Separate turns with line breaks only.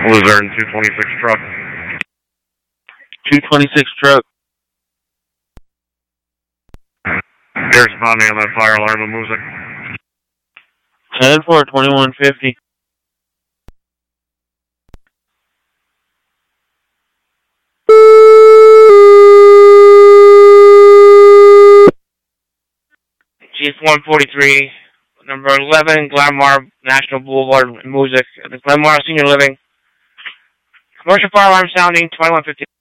Luzerne 226 truck.
226 truck.
There's responding on that fire alarm in Music.
Headed for 2150. Chief 143, number 11, Glenmar National Boulevard, Music. The Glenmar Senior Living. Commercial fire alarm sounding 2150.